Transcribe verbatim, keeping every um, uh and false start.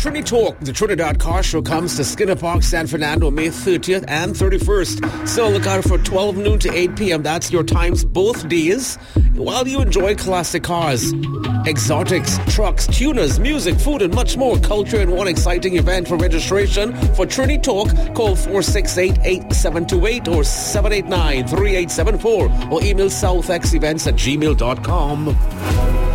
Trini Talk, the Trinidad Car Show, comes to Skinner Park, San Fernando, May thirtieth and thirty-first. So look out for twelve noon to eight p.m. That's your times both days, while you enjoy classic cars, exotics, trucks, tuners, music, food, and much more. Culture in one exciting event. For registration for Trini Talk, call four six eight, eight seven two eight or seven eight nine, three eight seven four or email southexevents at gmail dot com.